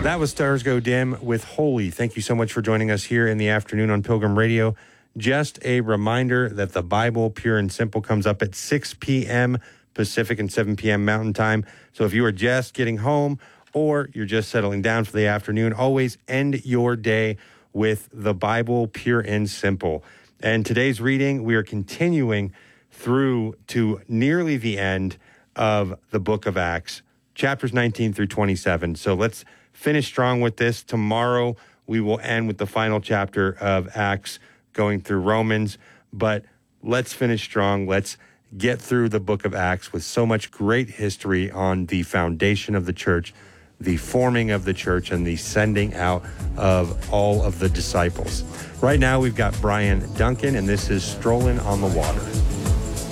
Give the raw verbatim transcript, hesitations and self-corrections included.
That was Stars Go Dim with Holy. Thank you so much for joining us here in the afternoon on Pilgrim Radio. Just a reminder that the Bible Pure and Simple comes up at six p.m. Pacific and seven p.m. Mountain Time. So if you are just getting home or you're just settling down for the afternoon, always end your day with the Bible Pure and Simple. And today's reading, we are continuing through to nearly the end of the book of Acts, chapters nineteen through twenty-seven. So let's finish strong with this. Tomorrow, we will end with the final chapter of Acts, going through Romans. But let's finish strong. Let's get through the book of Acts with so much great history on the foundation of the church, the forming of the church, and the sending out of all of the disciples. Right now, we've got Brian Duncan, and this is Strolling on the Water.